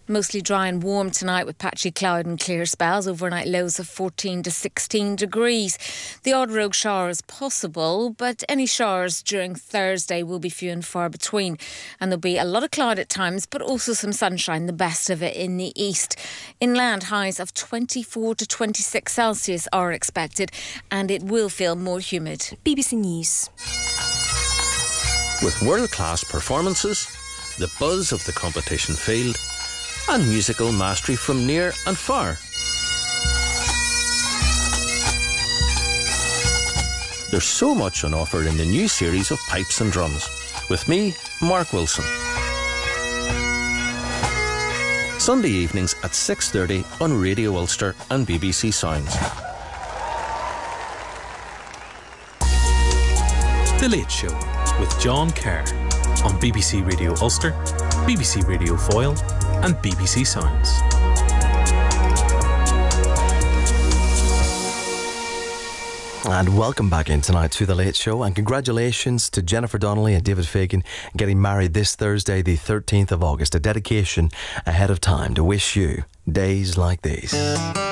Mostly dry and warm tonight with patchy cloud and clear spells. Overnight lows of 14 to 16 degrees. The odd rogue shower is possible, but any showers during Thursday will be few and far between. And there'll be a lot of cloud at times, but also some sunshine, the best of it in the east. Inland highs of 24 to 26 Celsius are expected, and it will feel more humid. BBC News. With world-class performances, the buzz of the competition field, and musical mastery from near and far. There's so much on offer in the new series of Pipes and Drums. With me, Mark Wilson. Sunday evenings at 6:30 on Radio Ulster and BBC Sounds. The Late Show with John Kerr on BBC Radio Ulster, BBC Radio Foyle and BBC Sounds. And welcome back in tonight to The Late Show, and congratulations to Jennifer Donnelly and David Fagan getting married this Thursday the 13th of August, a dedication ahead of time to wish you days like these.